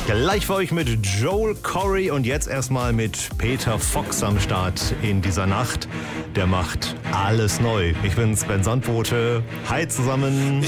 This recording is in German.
Gleich für euch mit Joel Corry und jetzt erstmal mit Peter Fox am Start in dieser Nacht. Der macht alles neu. Ich bin's, Ben Sandbote. Hi zusammen.